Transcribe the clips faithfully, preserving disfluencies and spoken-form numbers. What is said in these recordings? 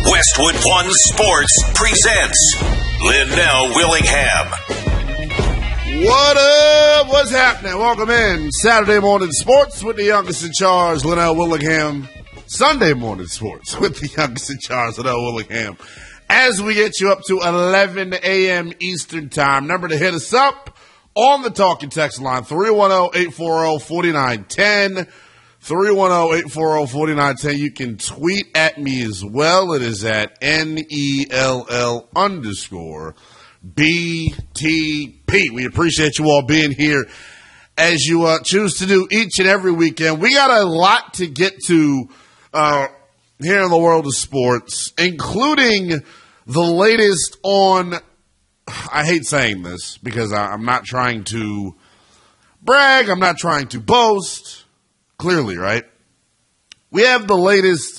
Westwood One Sports presents Linnell Willingham. What up? What's happening? Welcome in. Saturday morning sports with the youngest in charge, Linnell Willingham. Sunday morning sports with the youngest in charge, Linnell Willingham. As we get you up to eleven a.m. Eastern time, number to hit us up on the talking text line, three one zero, eight four zero, four nine one zero. three one zero, eight four zero, four nine one zero. You can tweet at me as well. It is at N E L L underscore B T P. We appreciate you all being here as you uh, choose to do each and every weekend. We got a lot to get to uh, here in the world of sports, including the latest on, I hate saying this because I, I'm not trying to brag, I'm not trying to boast. Clearly, right? We have the latest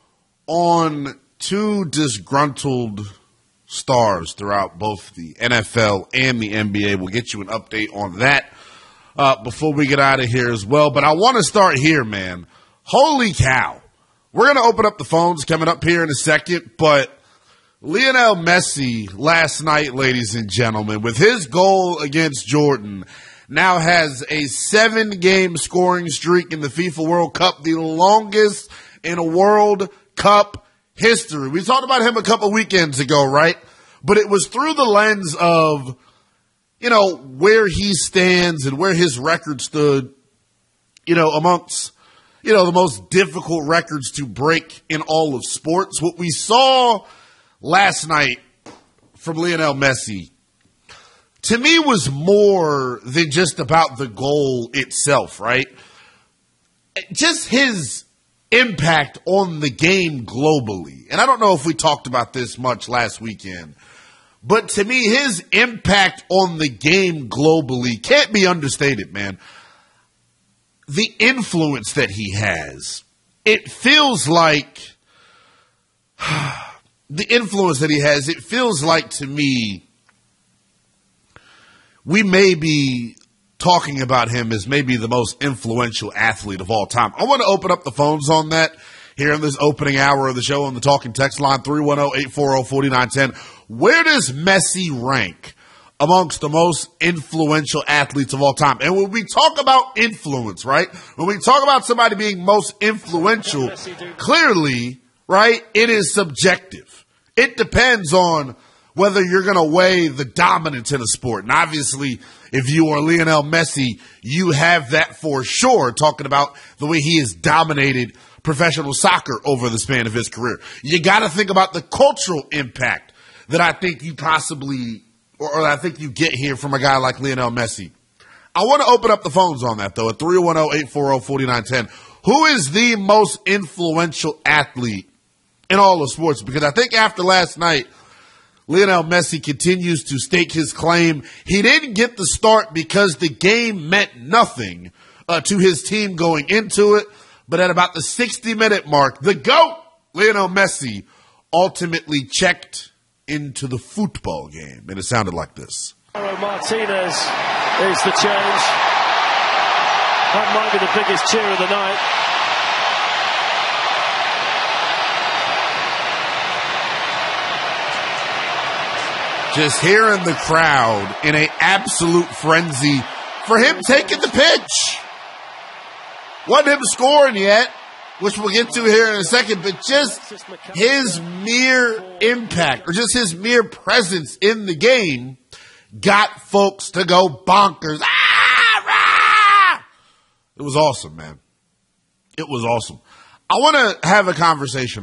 on two disgruntled stars throughout both the N F L and the N B A. We'll get you an update on that uh, before we get out of here as well. But I want to start here, man. Holy cow. We're going to open up the phones coming up here in a second. But Lionel Messi last night, ladies and gentlemen, with his goal against Jordan, now has a seven-game scoring streak in the FIFA World Cup, the longest in a World Cup history. We talked about him a couple weekends ago, right? But it was through the lens of, you know, where he stands and where his record stood, you know, amongst, you know, the most difficult records to break in all of sports. What we saw last night from Lionel Messi, to me, was more than just about the goal itself, right? Just his impact on the game globally. And I don't know if we talked about this much last weekend, but to me, his impact on the game globally can't be understated, man. The influence that he has, it feels like, the influence that he has, it feels like to me, we may be talking about him as maybe the most influential athlete of all time. I want to open up the phones on that here in this opening hour of the show on the talking text line, three one zero, eight four zero, four nine one zero. Where does Messi rank amongst the most influential athletes of all time? And when we talk about influence, right, when we talk about somebody being most influential, clearly, right, it is subjective. It depends on whether you're going to weigh the dominance in a sport. And obviously, if you are Lionel Messi, you have that for sure, talking about the way he has dominated professional soccer over the span of his career. You got to think about the cultural impact that I think you possibly, or, or I think you get here from a guy like Lionel Messi. I want to open up the phones on that, though, at three one zero, eight four zero, four nine one zero. Who is the most influential athlete in all of sports? Because I think after last night, Lionel Messi continues to stake his claim. He didn't get the start because the game meant nothing uh, to his team going into it. But at about the sixty-minute mark, the GOAT, Lionel Messi, ultimately checked into the football game. And it sounded like this. Martinez is the change. That might be the biggest cheer of the night. Just hearing the crowd in an absolute frenzy for him taking the pitch. Wasn't him scoring yet, which we'll get to here in a second, but just his mere impact or just his mere presence in the game got folks to go bonkers. Ah, rah! It was awesome, man. It was awesome. I want to have a conversation